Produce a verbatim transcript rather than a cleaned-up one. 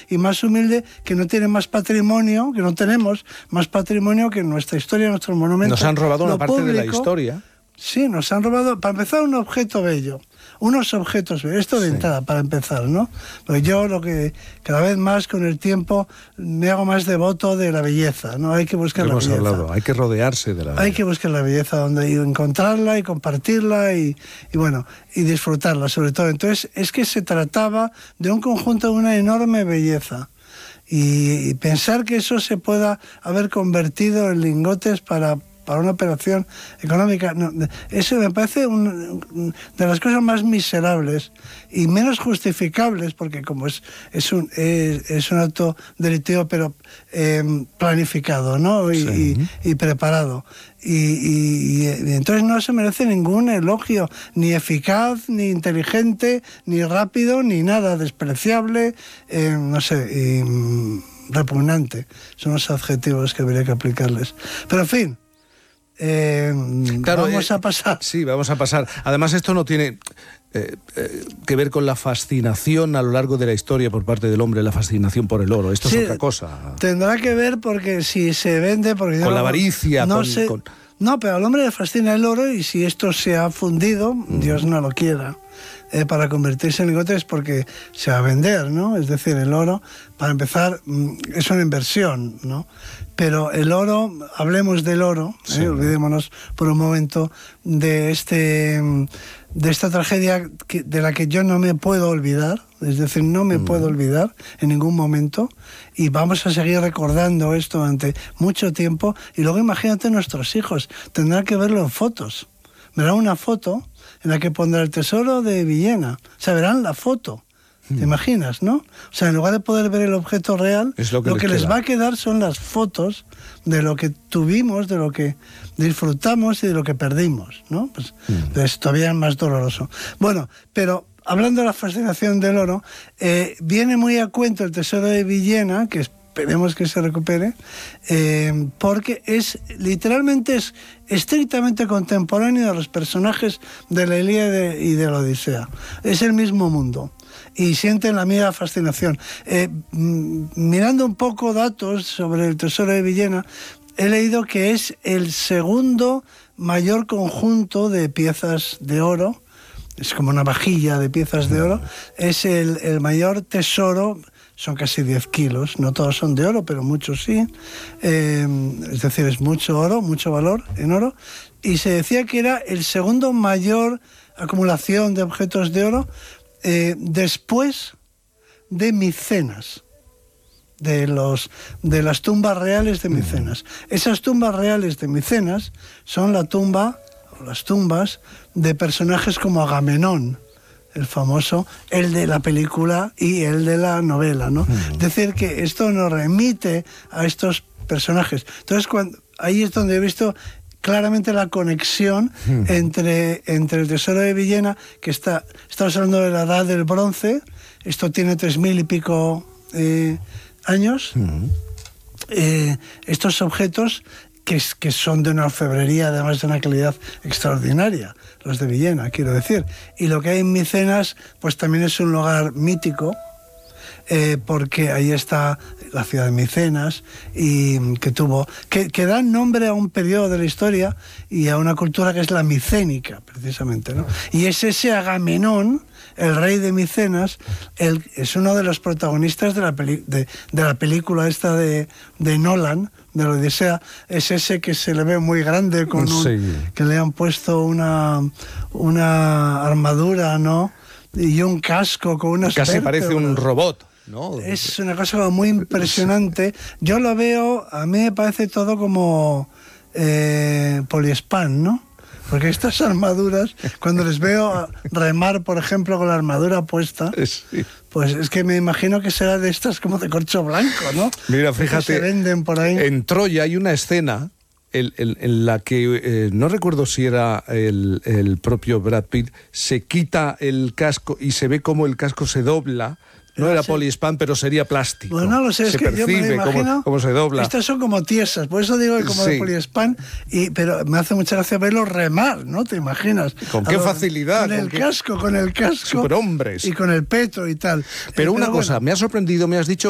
y más humilde, que no tiene más patrimonio, que no tenemos más patrimonio que nuestra historia, nuestros monumentos. Nos han robado una parte público, de la historia. Sí, nos han robado, para empezar, un objeto bello. Unos objetos bellos. Esto de Sí. entrada, para empezar, ¿no? Porque yo lo que cada vez más con el tiempo me hago más devoto de la belleza, ¿no? Hay que buscar Hemos la belleza. hablado, hay que rodearse de la Hay belleza. que buscar la belleza donde y encontrarla y compartirla y, y bueno, y disfrutarla sobre todo. Entonces, es que se trataba de un conjunto de una enorme belleza. Y, y pensar que eso se pueda haber convertido en lingotes para, para una operación económica, no, eso me parece un, un, de las cosas más miserables y menos justificables, porque como es, es, un, es, es un acto delictivo, pero eh, planificado, ¿no? Y, Sí. y, y preparado. Y, y, y entonces no se merece ningún elogio, ni eficaz, ni inteligente, ni rápido, ni nada, despreciable, eh, no sé, y, mm, repugnante. Son los adjetivos que habría que aplicarles. Pero en fin, eh, Claro, vamos eh, a pasar. Sí, vamos a pasar. Además, esto no tiene eh, eh, que ver con la fascinación a lo largo de la historia por parte del hombre, la fascinación por el oro. Esto Sí, es otra cosa. Tendrá que ver porque si se vende... Porque Con yo la avaricia, no con- sé, con- No, pero al hombre le fascina el oro y si esto se ha fundido, mm. Dios no lo quiera, eh, para convertirse en lingotes porque se va a vender, ¿no? Es decir, el oro, para empezar, mm, es una inversión, ¿no? Pero el oro, hablemos del oro, ¿eh? Sí. Olvidémonos por un momento de este de esta tragedia que, de la que yo no me puedo olvidar, es decir, no me mm. puedo olvidar en ningún momento, y vamos a seguir recordando esto durante mucho tiempo, y luego imagínate nuestros hijos, tendrán que verlo en fotos, verán una foto en la que pondrá el tesoro de Villena, o sea, verán la foto. ¿Te imaginas, no? O sea, en lugar de poder ver el objeto real, es lo que, lo les, que les queda. va a quedar son las fotos de lo que tuvimos, de lo que disfrutamos y de lo que perdimos, ¿no? Pues mm. es todavía más doloroso. Bueno, pero hablando de la fascinación del oro, eh, viene muy a cuento el tesoro de Villena, que esperemos que se recupere, eh, porque es literalmente es estrictamente contemporáneo de los personajes de la Ilíada y de la Odisea. Es el mismo mundo. Y sienten la misma fascinación. Eh, mirando un poco datos sobre el tesoro de Villena, he leído que es el segundo mayor conjunto de piezas de oro, es como una vajilla de piezas de oro, es el, el mayor tesoro, son casi diez kilos, no todos son de oro, pero muchos sí, eh, es decir, es mucho oro, mucho valor en oro, y se decía que era el segundo mayor acumulación de objetos de oro, Eh, después de Micenas, de, los, de las tumbas reales de Micenas. Uh-huh. Esas tumbas reales de Micenas son la tumba, o las tumbas, de personajes como Agamenón, el famoso, el de la película y el de la novela, ¿no? Uh-huh. Es decir, que esto nos remite a estos personajes. Entonces, cuando, ahí es donde he visto claramente la conexión mm. entre, entre el tesoro de Villena, que está, estamos hablando de la edad del bronce, esto tiene tres mil y pico eh, años, mm. eh, estos objetos que, que son de una orfebrería, además de una calidad extraordinaria, los de Villena, quiero decir. Y lo que hay en Micenas, pues también es un lugar mítico, Eh, porque ahí está la ciudad de Micenas y que tuvo que, que da nombre a un periodo de la historia y a una cultura que es la micénica, precisamente, ¿no? Y es ese Agamenón, el rey de Micenas, el, es uno de los protagonistas de la, peli, de, de la película esta de, de Nolan, de la Odisea, es ese que se le ve muy grande, con un, sí. que le han puesto una, una armadura, ¿no? Y un casco con unas Casi vértebras. Parece un robot. No. Es una cosa muy impresionante. Yo lo veo, a mí me parece todo como eh, poliespan, ¿no? Porque estas armaduras, cuando les veo remar, por ejemplo, con la armadura puesta, sí. pues es que me imagino que será de estas como de corcho blanco, ¿no? Mira, fíjate, que se venden por ahí. En Troya hay una escena en, en, en la que, eh, no recuerdo si era el, el propio Brad Pitt, se quita el casco y se ve como el casco se dobla. No era sí. poliespan, pero sería plástico. Bueno, no lo sé, es se que yo me lo imagino, cómo, cómo se dobla. Estas son como tiesas, por eso digo que como sí. de poliespan, y, pero me hace mucha gracia verlos remar, ¿no? ¿Te imaginas? Con qué lo, facilidad. Con, con el qué... casco, con el casco. Superhombres. Y con el peto y tal. Pero eh, una pero cosa, bueno. me ha sorprendido, me has dicho